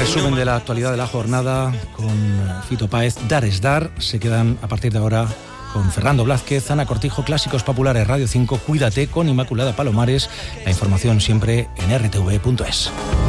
Resumen de la actualidad de la jornada con Fito Páez. Dar es dar. Se quedan a partir de ahora con Fernando Blázquez, Ana Cortijo, Clásicos Populares, Radio 5, Cuídate con Inmaculada Palomares. La información siempre en rtv.es.